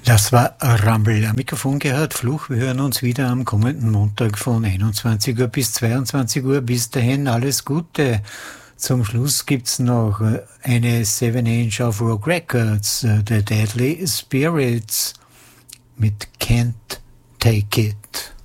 Das war Rumble. Am Mikrofon Gerhard Fluch. Wir hören uns wieder am kommenden Montag von 21 Uhr bis 22 Uhr. Bis dahin alles Gute. Zum Schluss gibt's noch eine 7-Inch auf Rock Records, The Deadly Spirits mit Can't Take It.